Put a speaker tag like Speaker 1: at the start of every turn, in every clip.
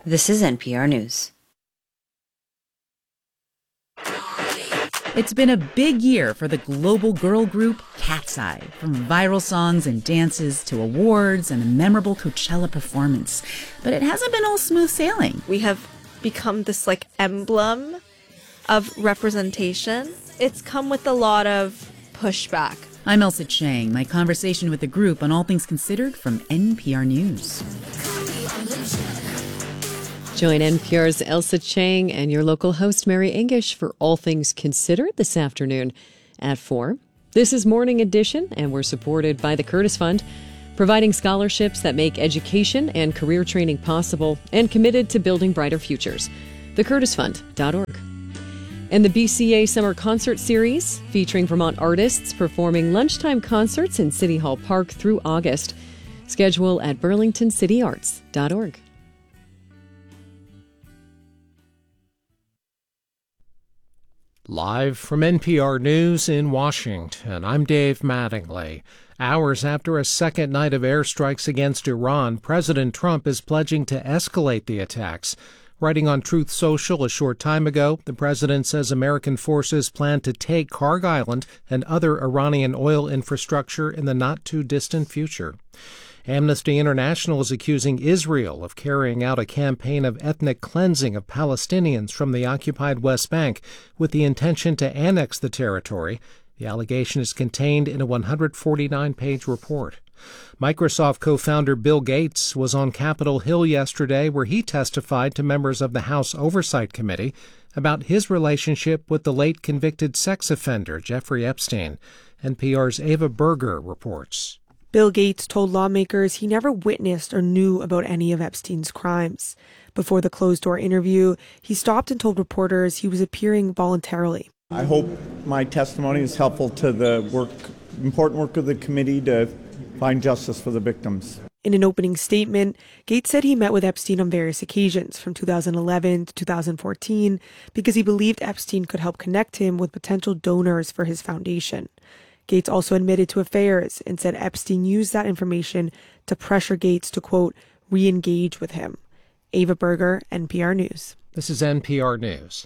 Speaker 1: This is NPR News.
Speaker 2: It's been a big year for the global girl group Cat's Eye, from viral songs and dances to awards and a memorable Coachella performance. But it hasn't been all smooth sailing.
Speaker 3: We have become this emblem of representation. It's come with a lot of pushback.
Speaker 2: I'm Elsa Chang. My conversation with the group on All Things Considered from NPR News.
Speaker 4: Join NPR's Elsa Chang and your local host, Mary English, for All Things Considered this afternoon at 4. This is Morning Edition, and we're supported by the Curtis Fund, providing scholarships that make education and career training possible and committed to building brighter futures. thecurtisfund.org. And the BCA Summer Concert Series, featuring Vermont artists performing lunchtime concerts in City Hall Park through August. Schedule at burlingtoncityarts.org.
Speaker 5: Live from NPR News in Washington, I'm Dave Mattingly. Hours after a second night of airstrikes against Iran, President Trump is pledging to escalate the attacks. Writing on Truth Social a short time ago, the president says American forces plan to take Kharg Island and other Iranian oil infrastructure in the not-too-distant future. Amnesty International is accusing Israel of carrying out a campaign of ethnic cleansing of Palestinians from the occupied West Bank with the intention to annex the territory. The allegation is contained in a 149-page report. Microsoft co-founder Bill Gates was on Capitol Hill yesterday, where he testified to members of the House Oversight Committee about his relationship with the late convicted sex offender Jeffrey Epstein. NPR's Ava Berger reports.
Speaker 6: Bill Gates told lawmakers he never witnessed or knew about any of Epstein's crimes. Before the closed-door interview, he stopped and told reporters he was appearing voluntarily.
Speaker 7: I hope my testimony is helpful to the important work of the committee to find justice for the victims.
Speaker 6: In an opening statement, Gates said he met with Epstein on various occasions from 2011 to 2014 because he believed Epstein could help connect him with potential donors for his foundation. Gates also admitted to affairs and said Epstein used that information to pressure Gates to, quote, re-engage with him. Ava Berger, NPR News.
Speaker 5: This is NPR News.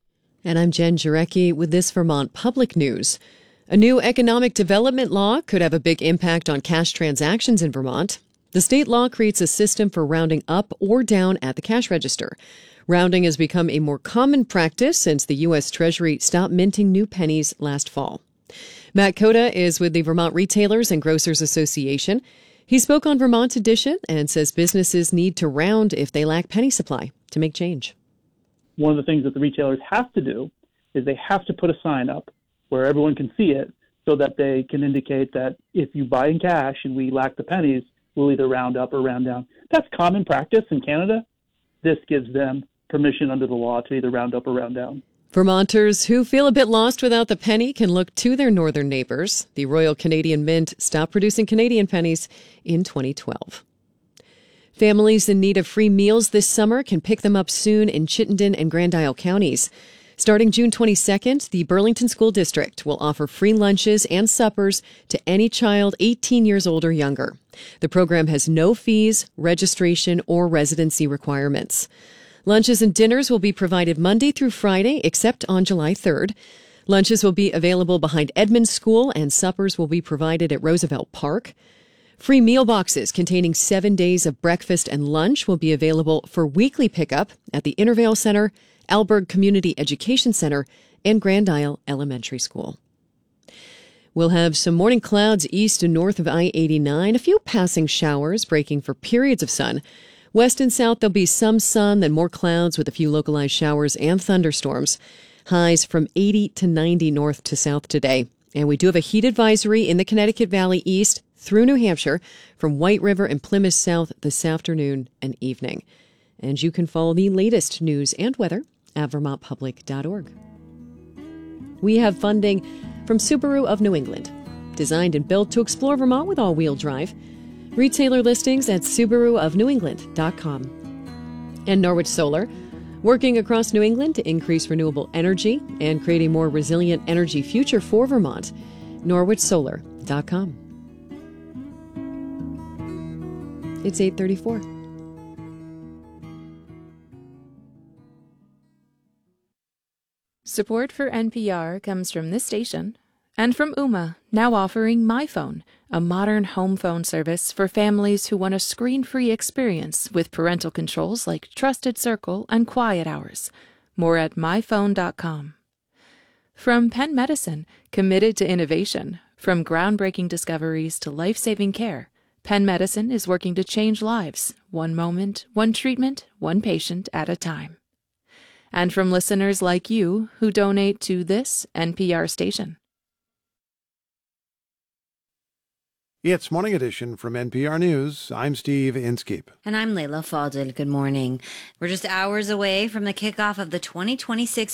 Speaker 4: And I'm Jen Jarecki with this Vermont Public News. A new economic development law could have a big impact on cash transactions in Vermont. The state law creates a system for rounding up or down at the cash register. Rounding has become a more common practice since the U.S. Treasury stopped minting new pennies last fall. Matt Cota is with the Vermont Retailers and Grocers Association. He spoke on Vermont Edition and says businesses need to round if they lack penny supply to make change.
Speaker 8: One of the things that the retailers have to do is they have to put a sign up where everyone can see it so that they can indicate that if you buy in cash and we lack the pennies, we'll either round up or round down. That's common practice in Canada. This gives them permission under the law to either round up or round down.
Speaker 4: Vermonters who feel a bit lost without the penny can look to their northern neighbors. The Royal Canadian Mint stopped producing Canadian pennies in 2012. Families in need of free meals this summer can pick them up soon in Chittenden and Grand Isle counties. Starting June 22nd, the Burlington School District will offer free lunches and suppers to any child 18 years old or younger. The program has no fees, registration, or residency requirements. Lunches and dinners will be provided Monday through Friday, except on July 3rd. Lunches will be available behind Edmonds School, and suppers will be provided at Roosevelt Park. Free meal boxes containing 7 days of breakfast and lunch will be available for weekly pickup at the Intervale Center, Alberg Community Education Center, and Grand Isle Elementary School. We'll have some morning clouds east and north of I-89, a few passing showers breaking for periods of sun. West and south, there'll be some sun, then more clouds with a few localized showers and thunderstorms. Highs from 80 to 90 north to south today. And we do have a heat advisory in the Connecticut Valley east through New Hampshire from White River and Plymouth south this afternoon and evening. And you can follow the latest news and weather at vermontpublic.org. We have funding from Subaru of New England, designed and built to explore Vermont with all-wheel drive. Retailer listings at SubaruofNewEngland.com. And Norwich Solar, working across New England to increase renewable energy and create a more resilient energy future for Vermont. NorwichSolar.com. It's 8:34.
Speaker 1: Support for NPR comes from this station and from Ooma, now offering My Phone, a modern home phone service for families who want a screen-free experience with parental controls like Trusted Circle and Quiet Hours. More at myphone.com. From Penn Medicine, committed to innovation. From groundbreaking discoveries to life-saving care, Penn Medicine is working to change lives, one moment, one treatment, one patient at a time. And from listeners like you who donate to this NPR station.
Speaker 9: It's Morning Edition from NPR News. I'm Steve Inskeep.
Speaker 10: And I'm Layla Fadel. Good morning. We're just hours away from the kickoff of the 2026